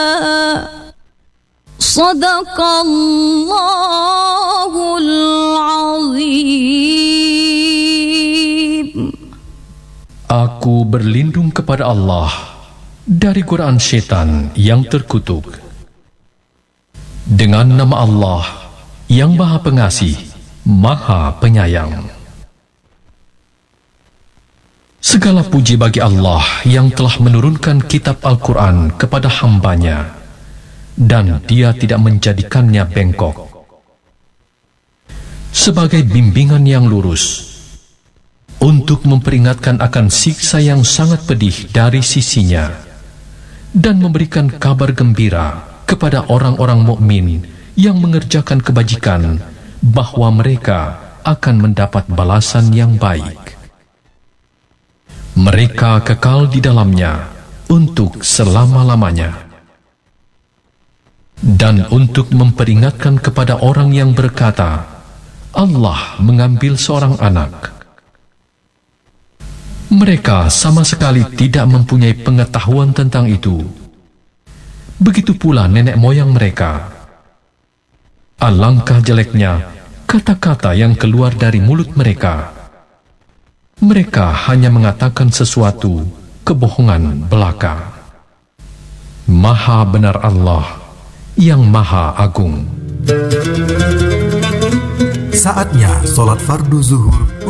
Sadaqallahul azim. Aku berlindung kepada Allah dari godaan syaitan yang terkutuk. Dengan nama Allah yang Maha Pengasih, Maha Penyayang. Segala puji bagi Allah yang telah menurunkan kitab Al-Quran kepada hambanya, dan Dia tidak menjadikannya bengkok, sebagai bimbingan yang lurus, untuk memperingatkan akan siksa yang sangat pedih dari sisinya, dan memberikan kabar gembira kepada orang-orang mukmin yang mengerjakan kebajikan, bahwa mereka akan mendapat balasan yang baik. Mereka kekal di dalamnya untuk selama-lamanya. Dan untuk memperingatkan kepada orang yang berkata, Allah mengambil seorang anak. Mereka sama sekali tidak mempunyai pengetahuan tentang itu. Begitu pula nenek moyang mereka. Alangkah jeleknya kata-kata yang keluar dari mulut mereka. Mereka hanya mengatakan sesuatu kebohongan belaka. Maha benar Allah yang Maha Agung. Saatnya sholat fardu zuhur